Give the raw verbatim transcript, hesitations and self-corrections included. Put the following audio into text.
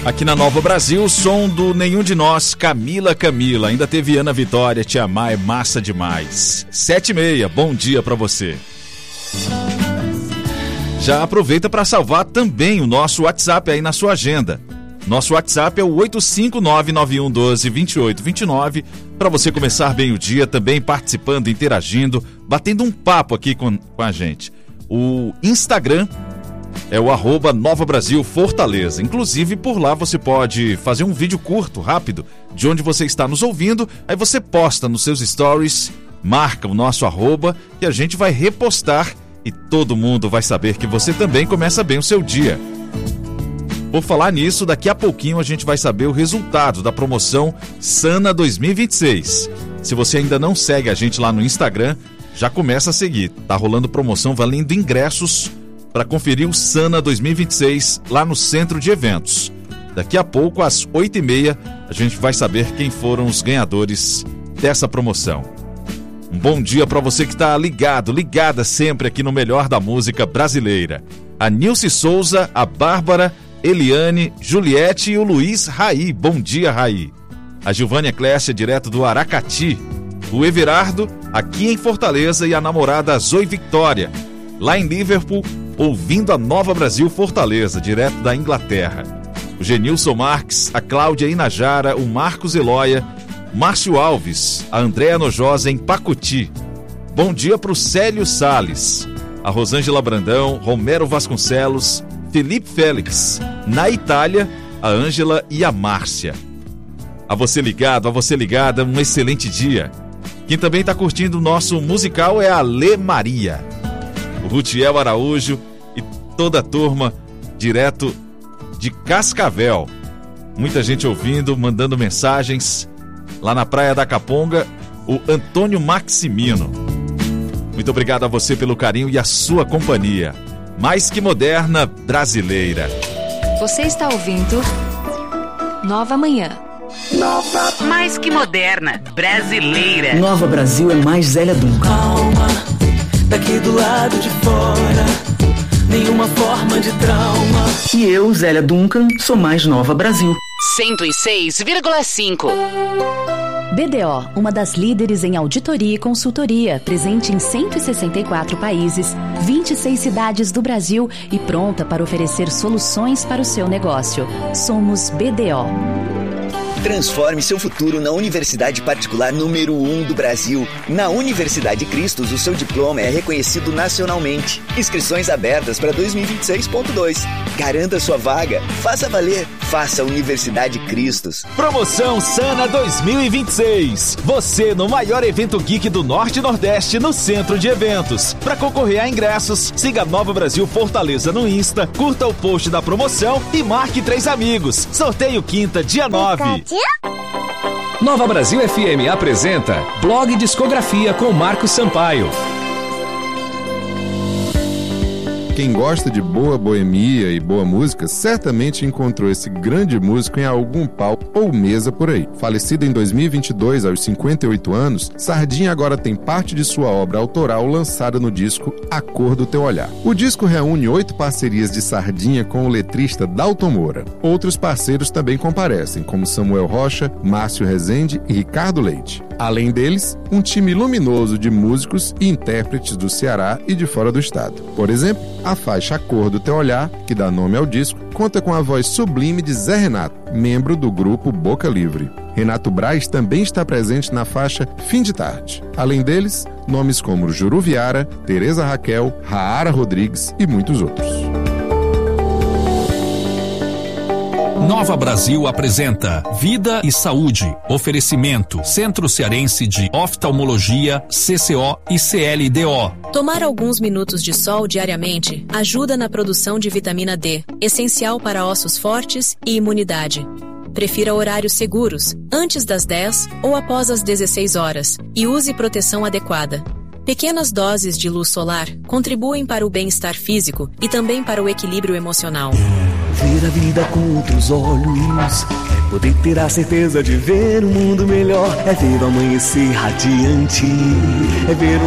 Aqui na Nova Brasil, o som do Nenhum de Nós, Camila Camila. Ainda teve Ana Vitória, Te Amar é massa demais. Sete e meia, bom dia pra você. Já aproveita para salvar também o nosso WhatsApp aí na sua agenda. Nosso WhatsApp é o oito cinco nove nove um um dois dois oito dois nove para você começar bem o dia, também participando, interagindo, batendo um papo aqui com, com a gente. O Instagram é o arroba Nova Brasil Fortaleza. Inclusive, por lá você pode fazer um vídeo curto, rápido, de onde você está nos ouvindo. Aí você posta nos seus stories, marca o nosso arroba, que a gente vai repostar e todo mundo vai saber que você também começa bem o seu dia. Por falar nisso, daqui a pouquinho a gente vai saber o resultado da promoção Sana dois mil e vinte e seis. Se você ainda não segue a gente lá no Instagram, já começa a seguir. Tá rolando promoção valendo ingressos para conferir o Sana dois mil e vinte e seis lá no Centro de Eventos. Daqui a pouco, às oito e meia, a gente vai saber quem foram os ganhadores dessa promoção. Um bom dia para você que está ligado, ligada sempre aqui no melhor da música brasileira. A Nilce Souza, a Bárbara, Eliane, Juliette e o Luiz Raí. Bom dia, Raí. A Gilvânia Clécia, direto do Aracati. O Everardo, aqui em Fortaleza, e a namorada Zoe Victória, lá em Liverpool, ouvindo a Nova Brasil Fortaleza, direto da Inglaterra. O Genilson Marques, a Cláudia Inajara, o Marcos Eloia, Márcio Alves, a Andréa Nojosa em Pacuti. Bom dia para o Célio Salles, a Rosângela Brandão, Romero Vasconcelos, Felipe Félix. Na Itália, a Ângela e a Márcia. A você ligado, a você ligada, um excelente dia. Quem também está curtindo o nosso musical é a Lê Maria. O Rutiel Araújo e toda a turma direto de Cascavel. Muita gente ouvindo, mandando mensagens. Lá na Praia da Caponga, o Antônio Maximino. Muito obrigado a você pelo carinho e a sua companhia. Mais que moderna, brasileira. Você está ouvindo Nova Manhã. Nova. Mais que moderna, brasileira. Nova Brasil é mais Zélia Duncan. Calma, daqui do lado de fora, nenhuma forma de trauma. E eu, Zélia Duncan, sou mais Nova Brasil. cento e seis vírgula cinco. B D O, uma das líderes em auditoria e consultoria, presente em cento e sessenta e quatro países, vinte e seis cidades do Brasil e pronta para oferecer soluções para o seu negócio. Somos B D O. Transforme seu futuro na universidade particular número um do Brasil. Na Universidade Cristos, o seu diploma é reconhecido nacionalmente. Inscrições abertas para dois mil e vinte e seis ponto dois. Garanta sua vaga. Faça valer. Faça Universidade Cristos. Promoção Sana dois mil e vinte e seis. Você no maior evento geek do Norte e Nordeste no Centro de Eventos. Para concorrer a ingressos, siga Nova Brasil Fortaleza no Insta, curta o post da promoção e marque três amigos. Sorteio quinta, dia nove. Nova Brasil F M apresenta Blog Discografia com Marcos Sampaio. Quem gosta de boa boemia e boa música certamente encontrou esse grande músico em algum palco ou mesa por aí. Falecido em dois mil e vinte e dois, aos cinquenta e oito anos, Sardinha agora tem parte de sua obra autoral lançada no disco A Cor do Teu Olhar. O disco reúne oito parcerias de Sardinha com o letrista Dalton Moura. Outros parceiros também comparecem, como Samuel Rocha, Márcio Rezende e Ricardo Leite. Além deles, um time luminoso de músicos e intérpretes do Ceará e de fora do estado. Por exemplo, a faixa A Cor do Teu Olhar, que dá nome ao disco, conta com a voz sublime de Zé Renato, membro do grupo Boca Livre. Renato Braz também está presente na faixa Fim de Tarde. Além deles, nomes como Juru Viara, Tereza Raquel, Raara Rodrigues e muitos outros. Nova Brasil apresenta Vida e Saúde. Oferecimento Centro Cearense de Oftalmologia, C C O e C L D O. Tomar alguns minutos de sol diariamente ajuda na produção de vitamina D, essencial para ossos fortes e imunidade. Prefira horários seguros, antes das dez ou após as dezesseis horas, e use proteção adequada. Pequenas doses de luz solar contribuem para o bem-estar físico e também para o equilíbrio emocional. Ver a vida com outros olhos é poder ter a certeza de ver um mundo melhor. É ver o amanhecer radiante, é ver o